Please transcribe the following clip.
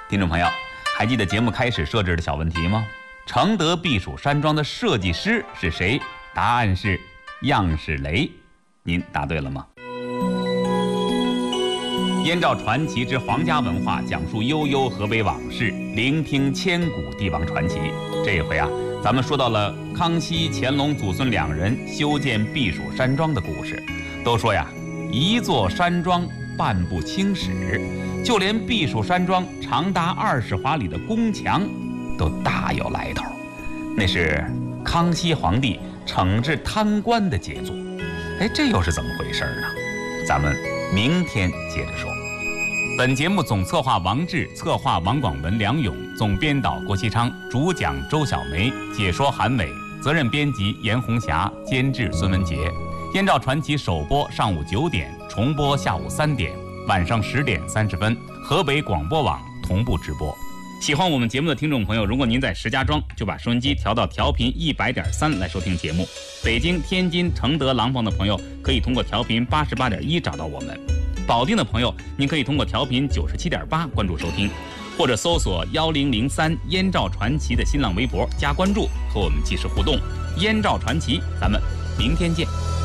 听众朋友，还记得节目开始设置的小问题吗？承德避暑山庄的设计师是谁？答案是样式雷。您答对了吗？燕赵传奇之皇家文化，讲述悠悠河北往事，聆听千古帝王传奇。这一回啊，咱们说到了康熙、乾隆祖孙两人修建避暑山庄的故事。都说呀，一座山庄半部青史，就连避暑山庄长达20华里的宫墙都大有来头。那是康熙皇帝惩治贪官的杰作。这又是怎么回事呢？咱们明天接着说。本节目总策划王志，策划王广文、梁勇，总编导郭锡昌，主讲周小梅，解说韩伟，责任编辑严红霞，监制孙文杰。燕赵传奇首播上午9点，重播下午3点，晚上10点30分，河北广播网同步直播。喜欢我们节目的听众朋友，如果您在石家庄，就把收音机调到调频100.3来收听节目。北京、天津、承德、廊坊的朋友可以通过调频88.1找到我们。保定的朋友，您可以通过调频97.8关注收听，或者搜索1003燕赵传奇的新浪微博加关注，和我们及时互动。燕赵传奇，咱们明天见。